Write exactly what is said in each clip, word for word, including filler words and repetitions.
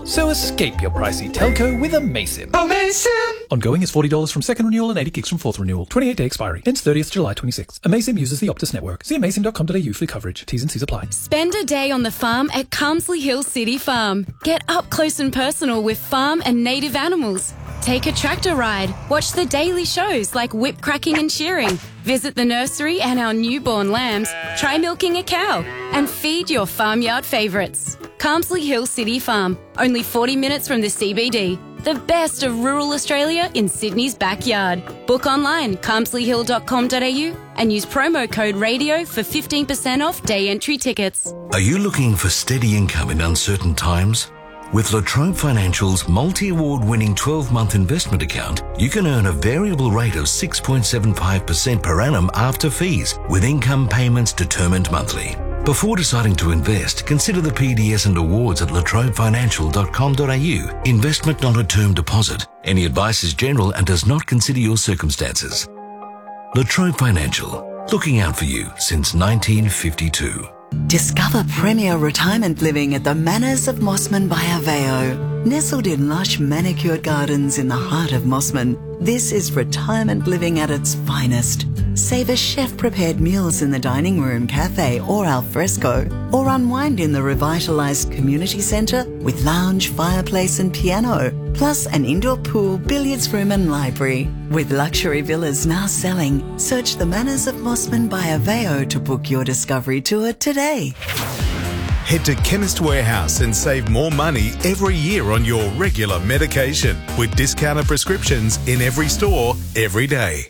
So escape your pricey telco with Amaysim. Amaysim! Ongoing is forty dollars from second renewal and eighty gigs from fourth renewal. twenty-eight day expiry. Ends thirtieth July twenty-sixth. Amaysim uses the Optus network. See amaysim dot com dot a u for coverage. T's and C's apply. Spend a day on the farm at Carmsley Hill City Farm. Get up close and personal with farm and native animals. Take a tractor ride. Watch the daily shows like whip cracking and shearing. Visit the nursery and our newborn lambs. Try milking a cow. And feed your farmyard favourites. Carmsley Hill City Farm. Only forty minutes from the C B D. The best of rural Australia in Sydney's backyard. Book online, carmsley hill dot com dot a u and use promo code RADIO for fifteen percent off day entry tickets. Are you looking for steady income in uncertain times? With La Trobe Financial's multi-award winning twelve-month investment account, you can earn a variable rate of six point seven five percent per annum after fees, with income payments determined monthly. Before deciding to invest, consider the P D S and awards at la trobe financial dot com dot a u. Investment not a term deposit. Any advice is general and does not consider your circumstances. La Trobe Financial, looking out for you since nineteen fifty-two. Discover premier retirement living at the Manors of Mossman by Aveo. Nestled in lush manicured gardens in the heart of Mossman, this is retirement living at its finest. Savour chef-prepared meals in the dining room, cafe or al fresco, or unwind in the revitalised community centre with lounge, fireplace and piano, plus an indoor pool, billiards room and library. With luxury villas now selling, search the Manors of Mossman by Aveo to book your discovery tour today. Head to Chemist Warehouse and save more money every year on your regular medication with discounted prescriptions in every store, every day.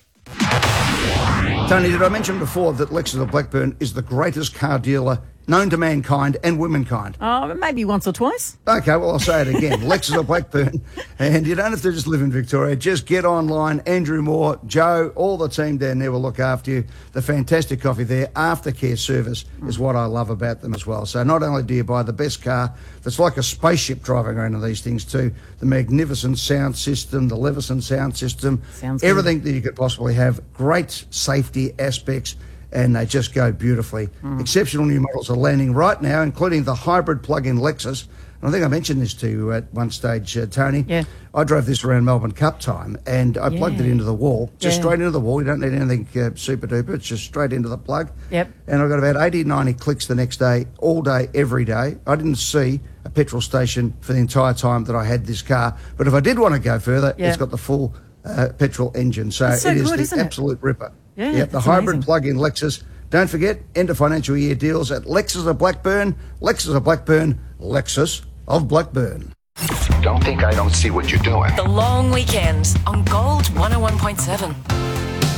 Tony, did I mention before that Lexus of Blackburn is the greatest car dealer known to mankind and womankind? Oh, maybe once or twice. Okay, well, I'll say it again. Lexus of Blackburn. And you don't have to just live in Victoria. Just get online. Andrew Moore, Joe, all the team down there will look after you. The fantastic coffee there. Aftercare service is what I love about them as well. So not only do you buy the best car that's like a spaceship driving around in these things too, the magnificent sound system, the Leveson sound system, Sounds everything good. that you could possibly have, great safety aspects, and they just go beautifully. Mm. Exceptional new models are landing right now, including the hybrid plug-in Lexus. And I think I mentioned this to you at one stage, uh, Tony. Yeah. I drove this around Melbourne Cup time, and I Yeah. plugged it into the wall, just Yeah. straight into the wall. You don't need anything uh, super-duper. It's just straight into the plug. Yep. And I got about eighty, ninety clicks the next day, all day, every day. I didn't see a petrol station for the entire time that I had this car. But if I did want to go further, Yeah. it's got the full uh, petrol engine. So, That's so it is good, the isn't it? absolute ripper. Yeah, Yep, the it's hybrid amazing. plug-in Lexus. Don't forget, end of financial year deals at Lexus of Blackburn. Lexus of Blackburn. Lexus of Blackburn. Don't think I don't see what you're doing. The long weekend on Gold one oh one point seven.